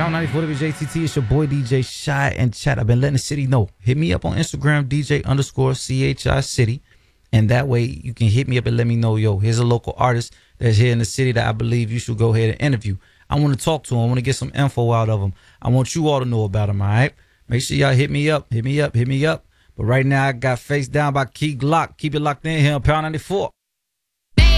Pound 94 WJTT. It's your boy DJ Shy and Chat. I've been letting the city know. Hit me up on Instagram, DJ_CHI City. And that way you can hit me up and let me know, yo, here's a local artist that's here in the city that I believe you should go ahead and interview. I want to talk to him. I want to get some info out of him. I want you all to know about him, all right? Make sure y'all hit me up. But right now I got Face Down by Key Glock. Keep it locked in here on Pound 94.